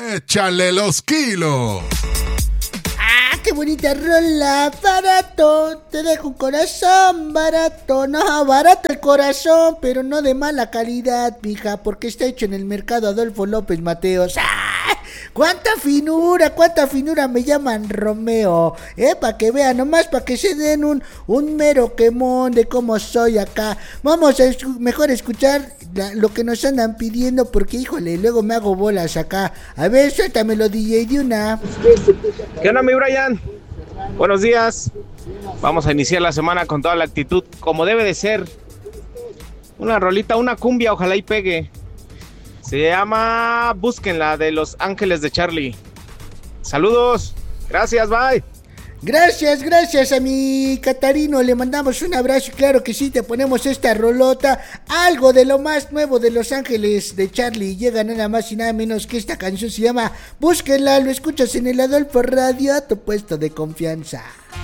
Échale los kilos. ¡Qué bonita rola! Barato, te dejo un corazón barato. No, barato el corazón, pero no de mala calidad, mija, porque está hecho en el mercado Adolfo López Mateos. ¡Cuánta finura! Me llaman Romeo, para que vean, nomás para que se den un mero quemón de cómo soy acá. Vamos a mejor escuchar lo que nos andan pidiendo, porque híjole, luego me hago bolas acá. A ver, suéltamelo, DJ, de una. ¿Qué onda, mi Brian? Buenos días. Vamos a iniciar la semana con toda la actitud, como debe de ser. Una rolita, una cumbia, ojalá y pegue. Se llama Búsquenla, de Los Ángeles de Charlie. Saludos. Gracias, bye. Gracias a mi Catarino, le mandamos un abrazo y claro que sí, te ponemos esta rolota, algo de lo más nuevo de Los Ángeles de Charlie. Llega nada más y nada menos que esta canción, se llama Búsquenla, lo escuchas en el Adolfo Radio, a tu puesto de confianza.